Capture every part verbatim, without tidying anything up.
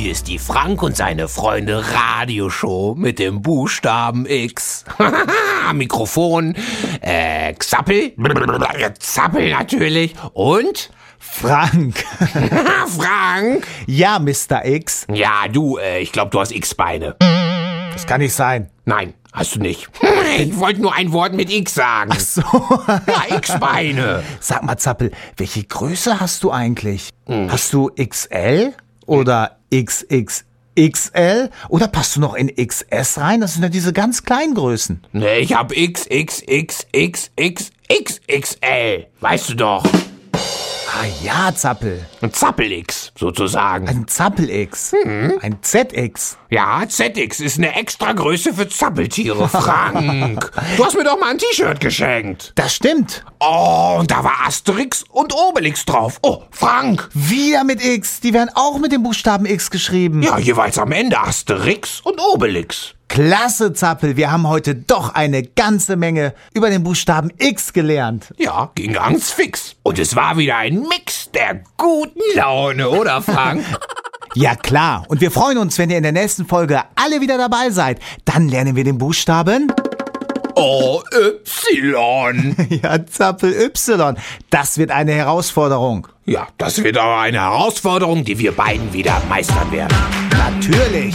Hier ist die Frank und seine Freunde Radioshow mit dem Buchstaben X. Mikrofon, äh, Xappel, Zappel natürlich und Frank. Frank. Ja, Mister X. Ja, du, äh, ich glaube, du hast X-Beine. Das kann nicht sein. Nein, hast du nicht. Ich wollte nur ein Wort mit X sagen. Ach so. Ja, X-Beine. Sag mal, Zappel, welche Größe hast du eigentlich? Hm. Hast du X L oder X X X L? Oder passt du noch in X S rein? Das sind ja diese ganz kleinen Größen. Nee, ich hab X X X X X X X L. Weißt du doch. Ah ja, Zappel. Ein Zappel-X, sozusagen. Ein Zappel-X. Ein Z X. Ja, Z X ist eine extra Größe für Zappeltiere, Frank. Du hast mir doch mal ein T-Shirt geschenkt. Das stimmt. Oh, und da war Asterix und Obelix drauf. Oh, Frank. Wieder mit X. Die werden auch mit dem Buchstaben X geschrieben. Ja, jeweils am Ende Asterix und Obelix. Klasse, Zappel. Wir haben heute doch eine ganze Menge über den Buchstaben X gelernt. Ja, ging ganz fix. Und es war wieder ein Mix der guten Laune, oder Frank? Ja, klar. Und wir freuen uns, wenn ihr in der nächsten Folge alle wieder dabei seid. Dann lernen wir den Buchstaben O Y. Ja, Zappel Y. Das wird eine Herausforderung. Ja, das wird aber eine Herausforderung, die wir beiden wieder meistern werden. Natürlich.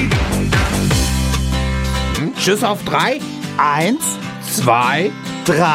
Hm? Tschüss auf drei. Eins, Zwei. drei.